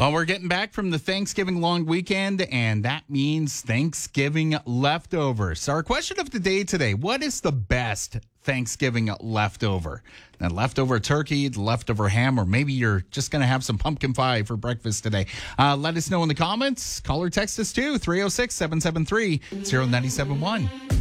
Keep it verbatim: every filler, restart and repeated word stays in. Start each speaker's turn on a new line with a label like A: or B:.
A: Well, we're getting back from the Thanksgiving long weekend, and that means Thanksgiving leftovers. So our question of the day today, what is the best Thanksgiving leftover? Now, leftover turkey, leftover ham, or maybe you're just going to have some pumpkin pie for breakfast today. Uh, let us know in the comments. Call or text us too, three oh six, seven seven three, oh nine seven one.